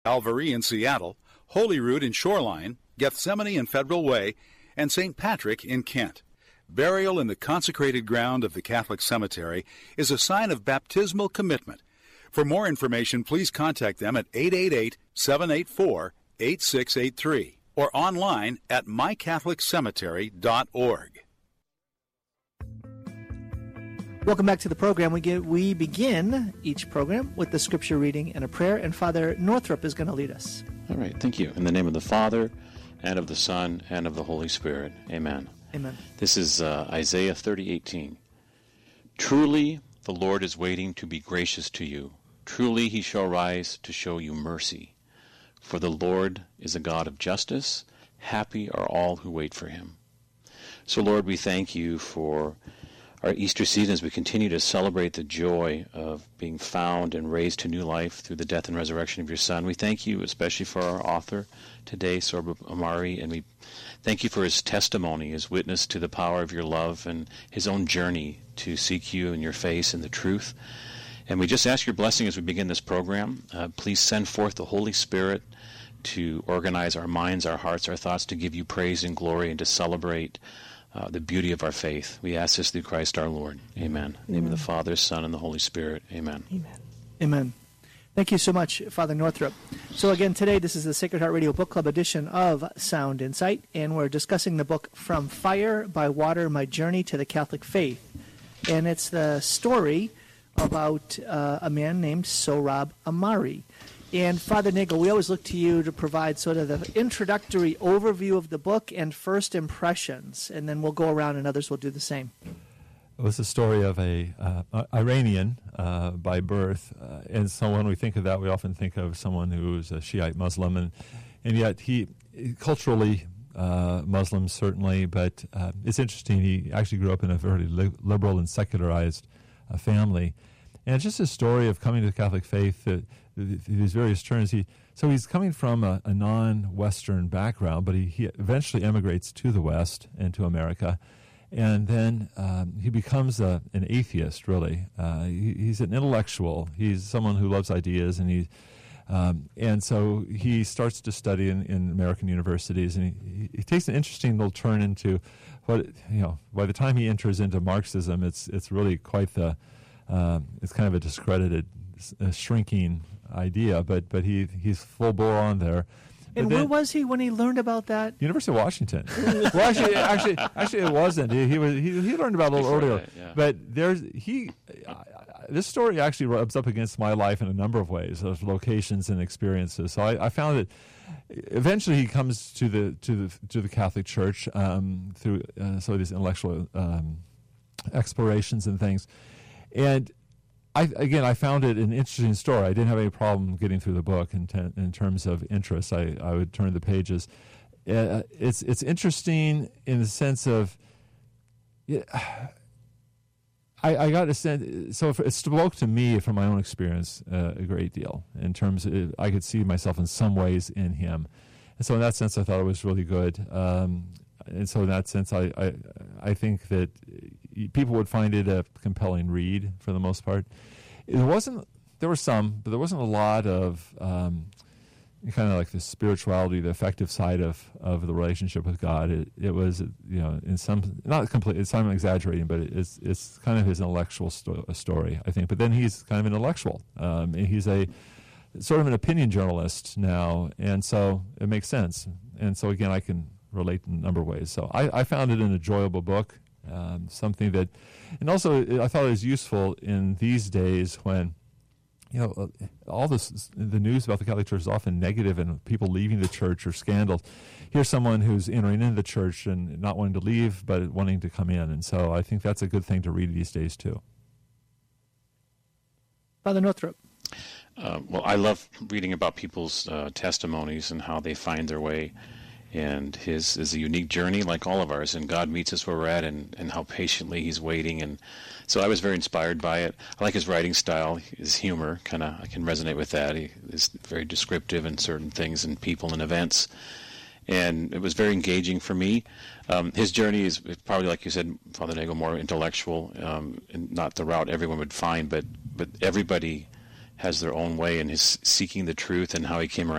Calvary in Seattle, Holyrood in Shoreline, Gethsemane in Federal Way, and St. Patrick in Kent. Burial in the consecrated ground of the Catholic Cemetery is a sign of baptismal commitment. For more information, please contact them at 888-784-8683 or online at mycatholiccemetery.org. Welcome back to the program. We begin each program with the scripture reading and a prayer, and Father Northrup is going to lead us. All right, thank you. In the name of the Father, and of the Son, and of the Holy Spirit. Amen. Amen. This is Isaiah 30:18. Truly, the Lord is waiting to be gracious to you. Truly, he shall rise to show you mercy. For the Lord is a God of justice. Happy are all who wait for him. So, Lord, we thank you for our Easter season as we continue to celebrate the joy of being found and raised to new life through the death and resurrection of your Son. We thank you especially for our author today, Sorba Amari, and we thank you for his testimony, his witness to the power of your love and his own journey to seek you in your face and the truth. And we just ask your blessing as we begin this program. Please send forth the Holy Spirit to organize our minds, our hearts, our thoughts, to give you praise and glory and to celebrate the beauty of our faith. We ask this through Christ our Lord. Amen. In the name of the Father, Son, and the Holy Spirit. Amen. Amen. Amen. Thank you so much, Father Northrup. So again, today this is the Sacred Heart Radio Book Club edition of Sound Insight, and we're discussing the book From Fire by Water, My Journey to the Catholic Faith. And it's the story about a man named Sohrab Ahmari. And Father Nagel, we always look to you to provide sort of the introductory overview of the book and first impressions, and then we'll go around and others will do the same. It was the story of a Iranian by birth, and so when we think of that, we often think of someone who is a Shiite Muslim, and yet he culturally Muslim certainly, but it's interesting. He actually grew up in a very liberal and secularized family, and it's just a story of coming to the Catholic faith. These various turns. He's coming from a non-Western background, but he eventually emigrates to the West and to America, and then he becomes an atheist. Really, he's an intellectual. He's someone who loves ideas, and so he starts to study in American universities, and he takes an interesting little turn into what by the time he enters into Marxism, it's really quite it's kind of a discredited, shrinking idea, but he's full bore on there. And where was he when he learned about that? University of Washington. Well, actually, it wasn't. He learned about it a little earlier. Right, yeah. But this story actually rubs up against my life in a number of ways, of locations and experiences. So I found that eventually he comes to the Catholic Church through some of these intellectual explorations and things, and I found it an interesting story. I didn't have any problem getting through the book in terms of interest. I would turn the pages. It's interesting in the sense of, I got a sense. So it spoke to me from my own experience a great deal. In terms of, I could see myself in some ways in him, and so in that sense, I thought it was really good. And so in that sense, I think that people would find it a compelling read for the most part. There were some, but there wasn't a lot of kind of like the spirituality, the affective side of the relationship with God. It was, in some, not complete, I'm exaggerating, but it's kind of his intellectual story, I think. But then he's kind of an intellectual. He's a sort of an opinion journalist now, and so it makes sense. And so again, I can relate in a number of ways. So I found it an enjoyable book, something that, and also I thought it was useful in these days when, all the news about the Catholic Church is often negative and people leaving the church or scandals. Here's someone who's entering into the church and not wanting to leave, but wanting to come in. And so I think that's a good thing to read these days too. Father Northrup. Well, I love reading about people's testimonies and how they find their way. And his is a unique journey like all of ours, and God meets us where we're at, and how patiently he's waiting. And so I was very inspired by it. I like his writing style, his humor, I can resonate with that. He is very descriptive in certain things and people and events. And it was very engaging for me. His journey is probably, like you said, Father Nagel, more intellectual, and not the route everyone would find, but everybody has their own way and is seeking the truth and how he came around